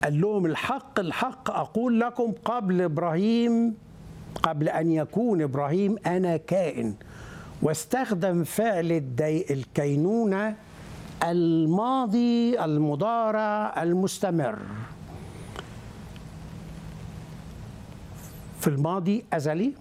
قال لهم الحق الحق أقول لكم قبل أن يكون إبراهيم أنا كائن. واستخدم فعل الكينونة الماضي المضارع المستمر. في الماضي أزلي،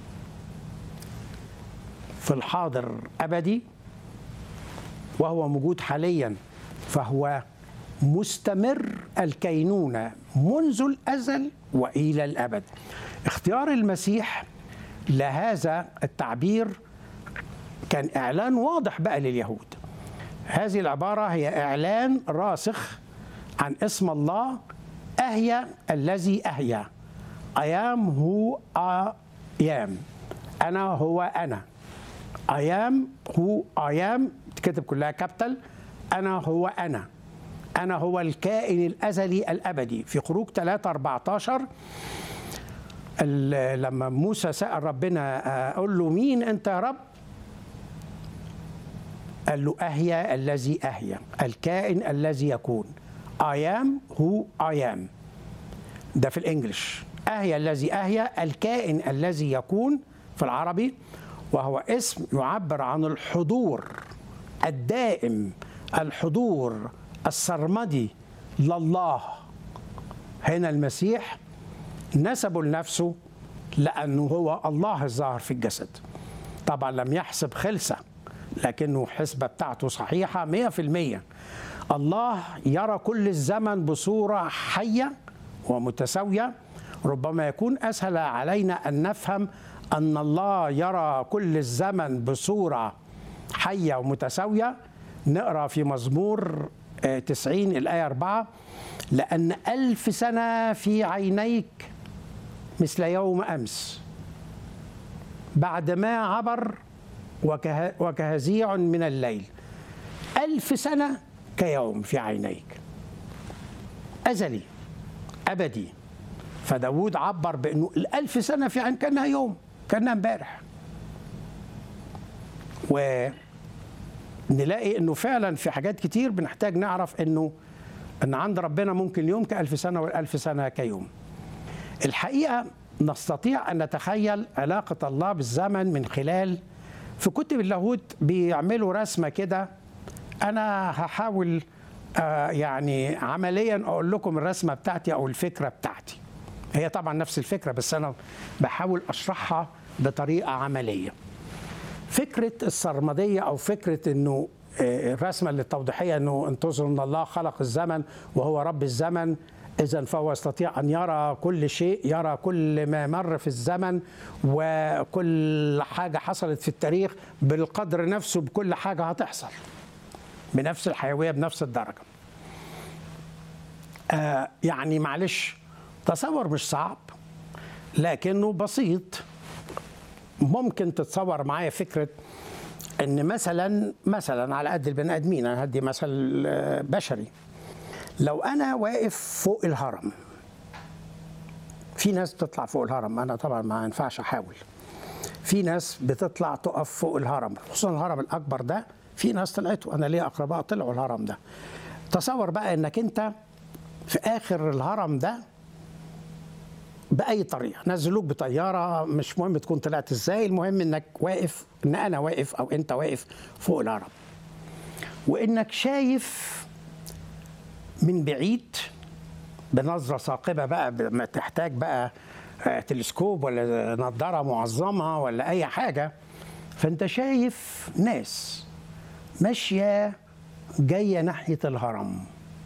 في الحاضر أبدي، وهو موجود حاليا، فهو مستمر الكينونة منذ الأزل وإلى الأبد. اختيار المسيح لهذا التعبير كان إعلان واضح بقى لليهود. هذه العبارة هي إعلان راسخ عن اسم الله أهيا الذي أهيا. I am who I am. أنا هو أنا. I am who I am تكتب كلها كابيتال. أنا هو أنا. أنا هو الكائن الأزلي الأبدي. في خروج 3:14 لما موسى سأل ربنا قال له مين أنت يا رب؟ قال له أهيا الذي أهيا، الكائن الذي يكون. I am who I am. ده في الإنجليش. أهيا الذي أهيا، الكائن الذي يكون في العربي، وهو اسم يعبر عن الحضور الدائم، الحضور السرمدي لله. هنا المسيح نسبه لنفسه لأنه هو الله الظاهر في الجسد. طبعا لم يحسب خلسة، لكنه حسبة بتاعته صحيحة 100%. الله يرى كل الزمن بصورة حية ومتساوية. ربما يكون أسهل علينا أن نفهم أن الله يرى كل الزمن بصورة حية ومتساوية. نقرأ في مزمور 90 الآية 4: لأن 1000 سنة في عينيك مثل يوم أمس، بعد ما عبر وكهزيع من الليل. 1000 سنة كيوم في عينيك، أزلي أبدي. فداود عبر بأنه 1000 سنة في عين كأنها يوم، كأنها امبارح. ونلاقي أنه فعلا في حاجات كتير بنحتاج نعرف أن عند ربنا ممكن اليوم ك1000 سنة وال1000 سنة كيوم. الحقيقة نستطيع أن نتخيل علاقة الله بالزمن من خلال، في كتب اللاهوت بيعملوا رسمة كده. أنا هحاول يعني عمليا أقول لكم الرسمة بتاعتي أو الفكرة بتاعتي. هي طبعا نفس الفكرة، بس أنا بحاول أشرحها بطريقة عملية. فكرة السرمدية أو فكرة أنه الرسمة التوضيحية أنه انتظروا أن الله خلق الزمن وهو رب الزمن، إذن فهو يستطيع أن يرى كل شيء، يرى كل ما مر في الزمن وكل حاجة حصلت في التاريخ بالقدر نفسه، بكل حاجة هتحصل بنفس الحيوية بنفس الدرجة. يعني معلش، تصور مش صعب لكنه بسيط. ممكن تتصور معايا فكرة ان مثلا على قد البني ادمين، انا هدي مثل بشري. لو انا واقف فوق الهرم، في ناس بتطلع فوق الهرم، انا طبعا ما ينفعش احاول. في ناس بتطلع تقف فوق الهرم، خصوصا الهرم الاكبر ده. في ناس طلعته، انا ليا اقرباء طلعوا الهرم ده. تصور بقى انك انت في اخر الهرم ده باي طريقه، نزلوك بطياره، مش مهم تكون طلعت ازاي، المهم انك واقف، ان انا واقف او انت واقف فوق الهرم، وانك شايف من بعيد بنظره ثاقبه بقى، ما تحتاج بقى تلسكوب ولا نظاره معظمه ولا اي حاجه. فانت شايف ناس ماشيه جايه ناحيه الهرم،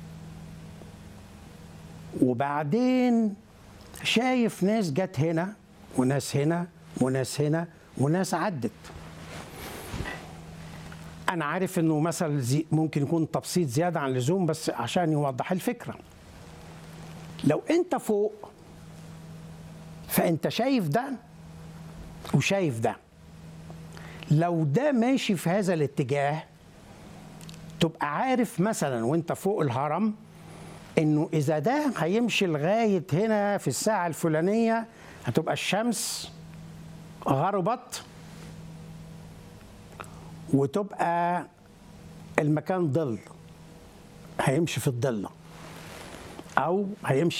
وبعدين شايف ناس جت هنا وناس هنا وناس هنا وناس عدت. أنا عارف إنه مثل ممكن يكون تبسيط زيادة عن اللزوم، بس عشان يوضح الفكرة. لو أنت فوق فأنت شايف ده وشايف ده. لو ده ماشي في هذا الاتجاه، تبقى عارف مثلا وأنت فوق الهرم إنه إذا ده هيمشي لغاية هنا في الساعة الفلانية، هتبقى الشمس غربت وتبقى المكان ظل، هيمشي في الضلة. أو هيمشي